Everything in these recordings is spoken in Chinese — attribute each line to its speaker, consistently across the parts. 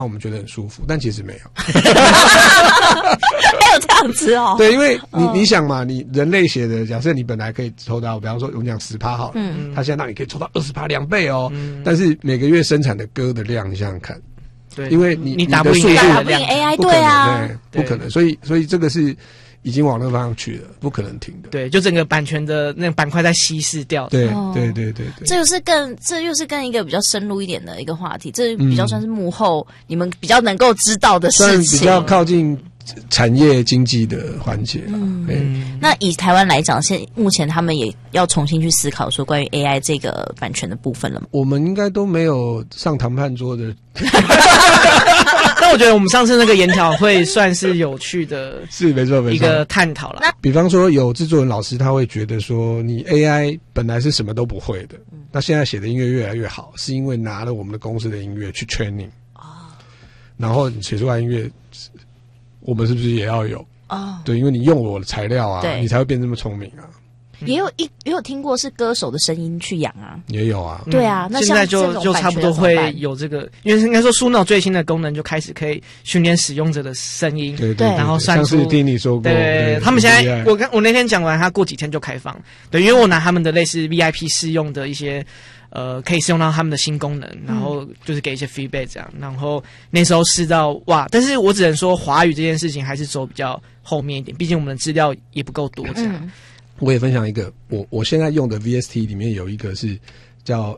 Speaker 1: 我们觉得很舒服，但其实没有。
Speaker 2: 还有这样子哦？
Speaker 1: 对，因为你想嘛，你人类写的，假设你本来可以抽到，比方说我们讲10%好了，它现在让你可以抽到20%，2倍哦。但是每个月生产的歌的量，你想想看，
Speaker 3: 对，
Speaker 1: 因为
Speaker 3: 你打不赢
Speaker 2: AI， 对啊，
Speaker 1: 不可能，所以这个是已经往那个方向去了，不可能停的。
Speaker 3: 对，就整个版权的那个板块在稀释掉。
Speaker 1: 对。
Speaker 2: 这又是更一个比较深入一点的一个话题，这比较算是幕后你们比较能够知道的事情，
Speaker 1: 比较靠近产业经济的环节。
Speaker 2: 那以台湾来讲，目前他们也要重新去思考说关于 AI 这个版权的部分了吗？
Speaker 1: 我们应该都没有上谈判桌的。
Speaker 3: 但我觉得我们上次那个研讨会算是有趣的，
Speaker 1: 是没错
Speaker 3: 一个探讨了。
Speaker 1: 比方说有制作人老师他会觉得说，你 AI 本来是什么都不会的，那现在写的音乐越来越好，是因为拿了我们的公司的音乐去 training，然后你写出来音乐，我们是不是也要有？对，因为你用我的材料啊，你才会变这么聪明啊。
Speaker 2: 也有听过是歌手的声音去养啊，
Speaker 1: 也有啊，
Speaker 2: 对啊。那
Speaker 3: 现在就差不多会有这个，因为应该说书脑最新的功能就开始可以训练使用者的声音，
Speaker 1: 对，
Speaker 3: 然后算出。
Speaker 1: 上次听你说过，
Speaker 3: 对，他们现在我那天讲完，他过几天就开放，对，因为我拿他们的类似 VIP 试用的一些。可以试用到他们的新功能，然后就是给一些 feedback 这样，然后那时候试到哇，但是我只能说华语这件事情还是走比较后面一点，毕竟我们的资料也不够多这样。
Speaker 1: 我也分享一个，我现在用的 VST 里面有一个是叫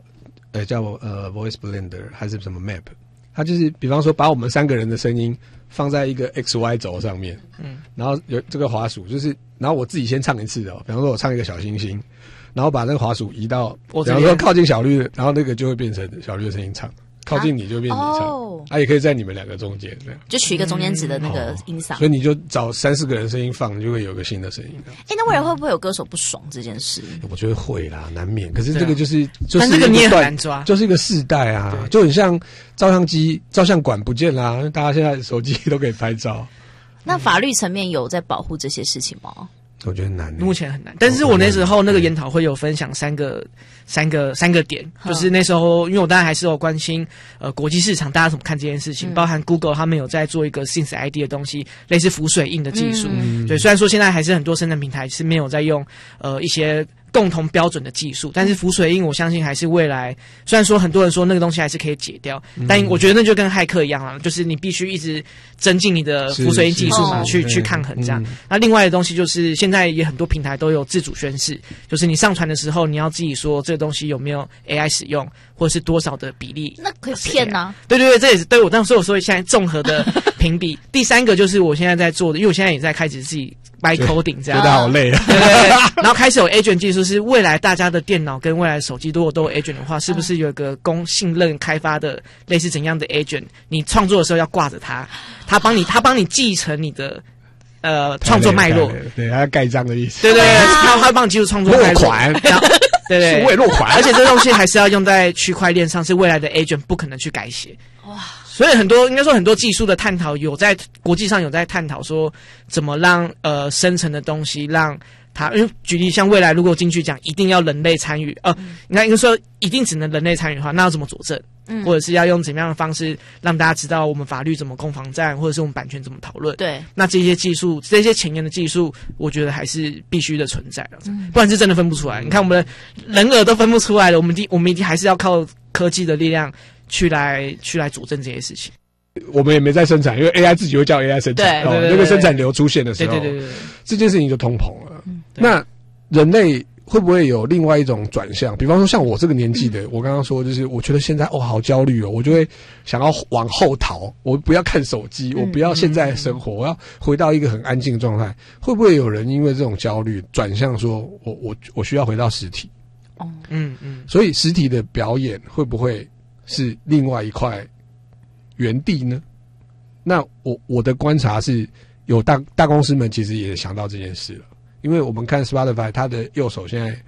Speaker 1: Voice Blender 还是什么 Map， 它就是比方说把我们3个人的声音放在一个 XY 轴上面，然后有这个滑鼠，就是然后我自己先唱一次哦，比方说我唱一个小星星。然后把那个滑鼠移到，比方说靠近小绿的，然后那个就会变成小绿的声音唱，靠近你就变你唱，也可以在你们2个中间，
Speaker 2: 就取一个中间值的那个音嗓，
Speaker 1: 所以你就找3-4个人声音放，就会有个新的声音。
Speaker 2: 那未来会不会有歌手不爽这件事？
Speaker 1: 我觉得会啦，难免。可是这个就是
Speaker 3: 但这个你也很难抓，
Speaker 1: 就是一个世代啊，就很像照相馆不见啦，大家现在手机都可以拍照。
Speaker 2: 那法律层面有在保护这些事情吗？
Speaker 1: 我觉得难，
Speaker 3: 目前很难。但是我那时候那个研讨会有分享三个点，就是那时候因为我当然还是有关心国际市场大家怎么看这件事情，包含 Google 他们有在做一个 Synth ID 的东西，类似浮水印的技术。对，虽然说现在还是很多生产平台是没有在用一些共同标准的技术，但是浮水印我相信还是未来，虽然说很多人说那个东西还是可以解掉，但我觉得那就跟骇客一样啊，就是你必须一直增进你的浮水印技术嘛，去抗衡这样。那另外的东西就是现在也很多平台都有自主宣示，就是你上传的时候你要自己说这个东西有没有 AI 使用，或者是多少的比例。
Speaker 2: 那可以骗啊？
Speaker 3: 对，这也是对我当时我说现在综合的评比。第三个就是我现在在做的，因为我现在也在开始自己by coding 这样，
Speaker 1: 觉得好累啊。
Speaker 3: 对，然后开始有 agent 技术，是未来大家的电脑跟未来的手机如果都有 agent 的话，是不是有一个供信任开发的类似怎样的 agent？ 你创作的时候要挂着它，他帮你继承你的创作脉络，
Speaker 1: 对，他要盖章的意思。
Speaker 3: 对，他会帮你记录创作脉络。
Speaker 1: 落款，
Speaker 3: 对，
Speaker 1: 数位落款，
Speaker 3: 而且这东西还是要用在区块链上，是未来的 agent 不可能去改写。哇！所以应该说很多技术的探讨有在国际上有在探讨说怎么让生成的东西让它，因为举例像未来如果进去讲一定要人类参与，应该说一定只能人类参与的话，那要怎么佐证？或者是要用怎么样的方式让大家知道我们法律怎么攻防战，或者是我们版权怎么讨论？对，那这些技术，这些前沿的技术，我觉得还是必须的存在了，不然是真的分不出来。你看我们的人耳都分不出来了，我们一定还是要靠科技的力量去来佐证这些事情。
Speaker 1: 我们也没在生产，因为 AI 自己会叫 AI 生产，那个生产流出现的时候，对，这件事情就通膨了。那人类会不会有另外一种转向？比方说像我这个年纪的，我刚刚说就是我觉得现在好焦虑哦，我就会想要往后逃，我不要看手机，我不要现在的生活，我要回到一个很安静的状态。会不会有人因为这种焦虑转向说我需要回到实体？所以实体的表演会不会是另外一块原地呢？那我的观察是有大公司们其实也想到这件事了，因为我们看 Spotify 它的右手现在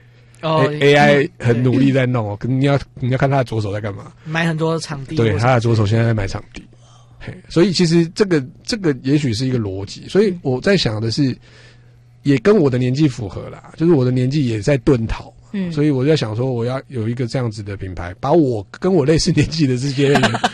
Speaker 1: AI 很努力在弄哦，可你要看他的左手在干嘛，买
Speaker 3: 很多场地，
Speaker 1: 对，他的左手现在在买场地，所以其实这个也许是一个逻辑，所以我在想的是也跟我的年纪符合啦，就是我的年纪也在遁逃。所以我在想说，我要有一个这样子的品牌，把我跟我类似年纪的这些人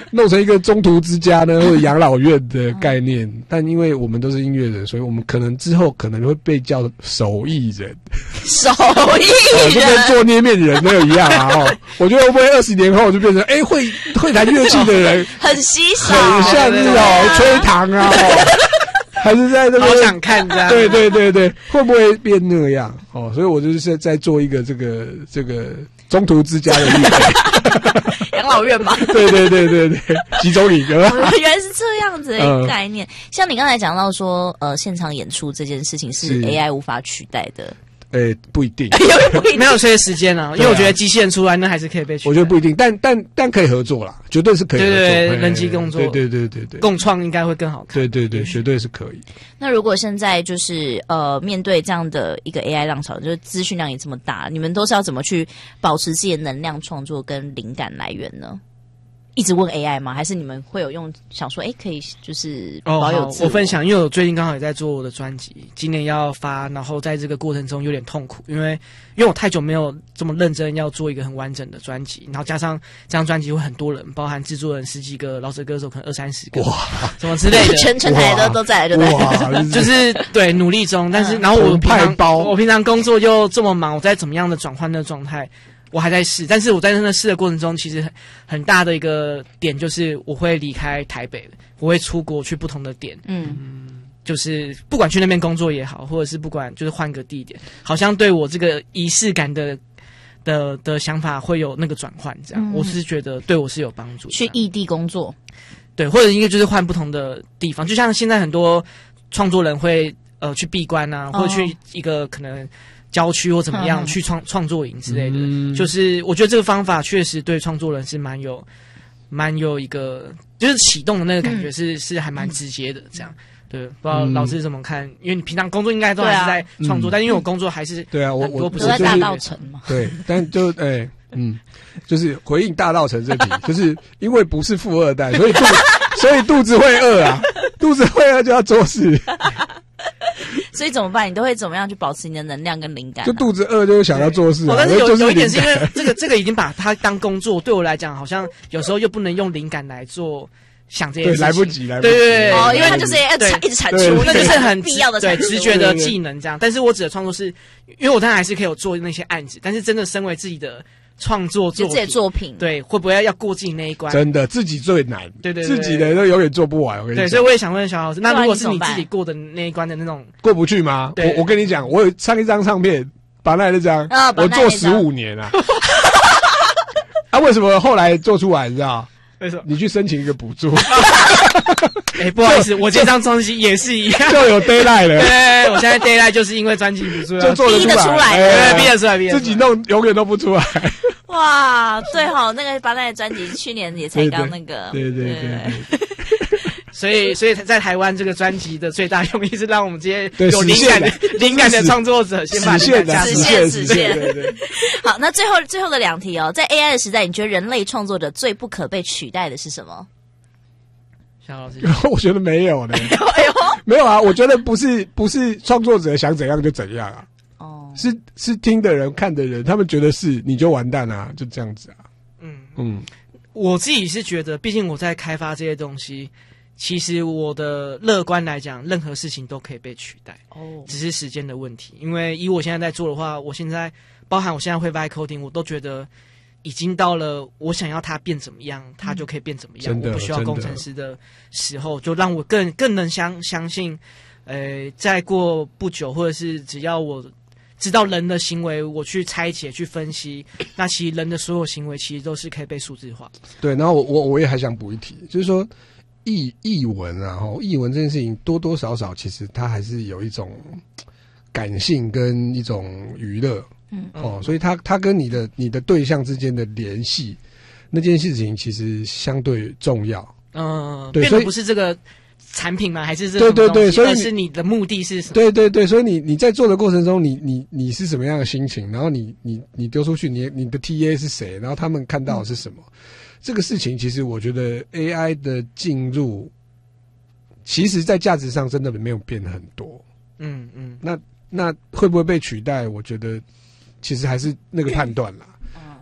Speaker 1: 弄成一个中途之家呢，或者养老院的概念。但因为我们都是音乐人，所以我们可能之后可能会被叫手艺人。
Speaker 2: 手艺人
Speaker 1: 就跟做捏面人那个一样啊！我觉得会不会20年后就变成会弹乐器的人
Speaker 2: 很稀少，
Speaker 1: 很像是吹糖啊，还是在那个
Speaker 3: 好想看这样。
Speaker 1: 对，会不会变那样？所以我就是在做一个这个中途之家的例子。
Speaker 2: 养老院嘛。
Speaker 1: 对，集中营。原
Speaker 2: 来是这样子的一个概念。像你刚才讲到说，现场演出这件事情是 AI 无法取代的。
Speaker 1: 不一定，
Speaker 3: 没有随着时间啊，因为我觉得机器人出来那还是可以被取代。
Speaker 1: 我觉得不一定，但可以合作啦，绝对是可以合作。
Speaker 3: 对，人机工作，
Speaker 1: 对，
Speaker 3: 共创应该会更好看。
Speaker 1: 对，绝对是可以。
Speaker 2: 那如果现在就是面对这样的一个 AI 浪潮，就是资讯量也这么大，你们都是要怎么去保持自己的能量创作跟灵感来源呢？一直问 AI 吗？还是你们会有想说，可以就是保有自我？
Speaker 3: 我分享，因为我最近刚好也在做我的专辑，今年要发，然后在这个过程中有点痛苦，因为我太久没有这么认真要做一个很完整的专辑，然后加上这张专辑会很多人，包含制作人10几个，饶舌歌手可能20-30个，哇，什么之类的，
Speaker 2: 全台都在，对不对？
Speaker 3: 就是对努力中，但是然后我平常工作又这么忙，我在怎么样的转换的状态？我还在试，但是我在那试的过程中，其实很大的一个点就是我会离开台北，我会出国去不同的点，就是不管去那边工作也好，或者是不管就是换个地点，好像对我这个仪式感的想法会有那个转换，这样，我是觉得对我是有帮助。
Speaker 2: 去异地工作，
Speaker 3: 对，或者应该就是换不同的地方，就像现在很多创作人会去闭关啊，或者去一个可能郊区或怎么样去创作营之类的，就是我觉得这个方法确实对创作人是蛮有一个就是启动的那个感觉是还蛮直接的这样。对，不知道老师怎么看？因为你平常工作应该都还是在创作，但因为我工作还是
Speaker 1: 我
Speaker 2: 不是在大稻埕嘛。
Speaker 1: 对，但就就是回应大稻埕这题，就是因为不是富二代，所以肚子会饿啊，肚子会饿就要做事。
Speaker 2: 所以怎么办？你都会怎么样去保持你的能量跟灵感？
Speaker 1: 就肚子饿就想要做事
Speaker 3: 但是有一点是因为这个已经把它当工作，对我来讲好像有时候又不能用灵感来做想这件事情，
Speaker 1: 来不及。
Speaker 3: 对，
Speaker 2: 因为它就是一直产出，
Speaker 3: 那就是很
Speaker 2: 必要的
Speaker 3: 对直觉的技能这样。但是我指的创作是，因为我当然还是可以有做那些案子，但是真的身为自己的创作
Speaker 2: 自己的作品，
Speaker 3: 对，会不会要过自己那一关？
Speaker 1: 真的，自己最难，
Speaker 3: 对，
Speaker 1: 自己的都永远做不完。我跟你讲，
Speaker 3: 对，所以我也想问小老师，那如果是你自己过的那一关的那种
Speaker 1: 过不去吗？我跟你讲，我有上一张唱片，把那那张，我做15年啊。为什么后来做出来？你知道？
Speaker 3: 为什么？
Speaker 1: 你去申请一个补助。
Speaker 3: 不好意思，我这张专辑也是一样，
Speaker 1: 就有 deadline 了。
Speaker 3: 对，我现在 deadline 就是因为专辑补助，
Speaker 1: 就做得出来，
Speaker 3: 逼得出来，
Speaker 1: 自己弄永远都不出来。
Speaker 2: 哇，对哈，那个巴奈的专辑去年也才刚那个，
Speaker 1: 对。
Speaker 3: 所以在台湾这个专辑的最大用意是让我们这些有灵感的创作者先把灵感
Speaker 2: 实现。对。好，那最后的2题哦，在 AI 的时代，你觉得人类创作者最不可被取代的是什么？
Speaker 3: 小老师，
Speaker 1: 我觉得没有呢。没有啊，我觉得不是创作者想怎样就怎样啊。是听的人看的人，他们觉得是你就完蛋啊，就这样子啊。
Speaker 3: 我自己是觉得，毕竟我在开发这些东西。其实我的乐观来讲，任何事情都可以被取代，只是时间的问题。因为以我现在在做的话，我现在包含我现在会 vibe coding， 我都觉得已经到了我想要它变怎么样，它就可以变怎么样。我不需要工程师的时候，就让我更能相信，再过不久，或者是只要我知道人的行为，我去拆解、去分析，那其实人的所有行为其实都是可以被数字化。
Speaker 1: 对，然后我也还想补一题，就是说。译文啊，译文这件事情多多少少，其实它还是有一种感性跟一种娱乐，所以它跟你的对象之间的联系，那件事情其实相对重要。
Speaker 3: 对，变得不是这个产品吗？还是这个对，
Speaker 1: 所以
Speaker 3: 是你的目的是什么？
Speaker 1: 对，所以你在做的过程中，你是什么样的心情？然后你丢出去，你的 TA 是谁？然后他们看到的是什么？这个事情其实我觉得 AI 的进入，其实在价值上真的没有变很多。那会不会被取代？我觉得其实还是那个判断啦。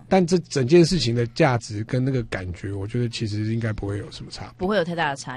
Speaker 1: 但这整件事情的价值跟那个感觉，我觉得其实应该不会有什么差别，
Speaker 2: 不会有太大的差异。